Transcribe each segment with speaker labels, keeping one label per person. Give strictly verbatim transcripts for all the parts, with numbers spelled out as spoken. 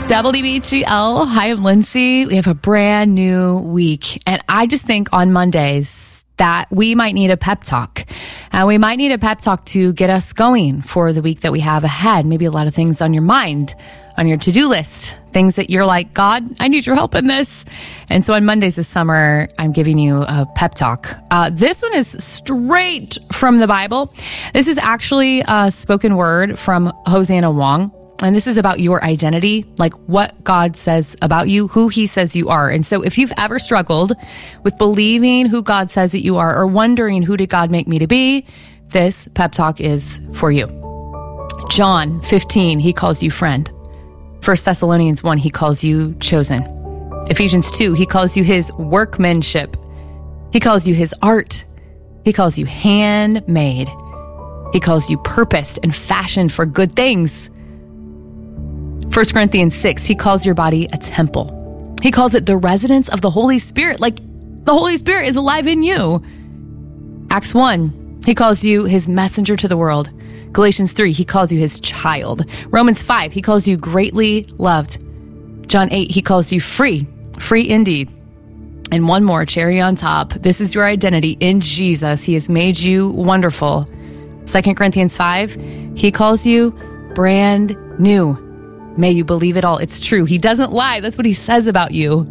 Speaker 1: W B G L. Hi, I'm Lindsay. We have a brand new week. And I just think on Mondays that we might need a pep talk. And we might need a pep talk to get us going for the week that we have ahead. Maybe a lot of things on your mind, on your to-do list, things that you're like, God, I need your help in this. And so on Mondays this summer, I'm giving you a pep talk. Uh, this one is straight from the Bible. This is actually a spoken word from Hosanna Wong. And this is about your identity, like what God says about you, who he says you are. And so if you've ever struggled with believing who God says that you are or wondering who did God make me to be, this pep talk is for you. John fifteen, he calls you friend. First Thessalonians one, he calls you chosen. Ephesians two, he calls you his workmanship. He calls you his art. He calls you handmade. He calls you purposed and fashioned for good things. First Corinthians six, he calls your body a temple. He calls it the residence of the Holy Spirit, like the Holy Spirit is alive in you. Acts one, he calls you his messenger to the world. Galatians three, he calls you his child. Romans five, he calls you greatly loved. John eight, he calls you free, free indeed. And one more, cherry on top. This is your identity in Jesus. He has made you wonderful. Second Corinthians five, he calls you brand new. May you believe it all. It's true. He doesn't lie. That's what he says about you.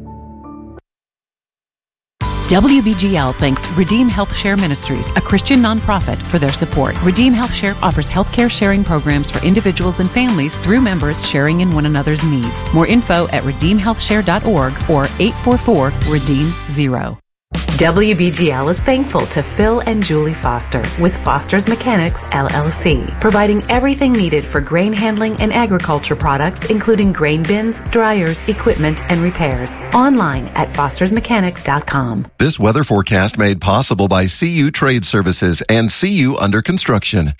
Speaker 2: W B G L thanks Redeem Health Share Ministries, a Christian nonprofit, for their support. Redeem Health Share offers healthcare sharing programs for individuals and families through members sharing in one another's needs. More info at redeem health share dot org or eight four four, redeem zero. W B G L is thankful to Phil and Julie Foster with Foster's Mechanics, L L C, providing everything needed for grain handling and agriculture products, including grain bins, dryers, equipment, and repairs. Online at fosters mechanic dot com.
Speaker 3: This weather forecast made possible by C U Trade Services and C U Under Construction.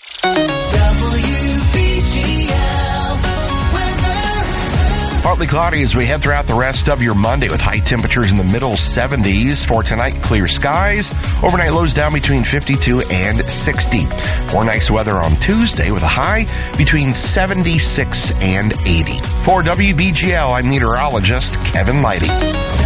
Speaker 4: Partly cloudy as we head throughout the rest of your Monday with high temperatures in the middle seventies. For tonight, clear skies. Overnight lows down between fifty-two and sixty. More nice weather on Tuesday with a high between seventy-six and eighty. For W B G L, I'm meteorologist Kevin Leidy.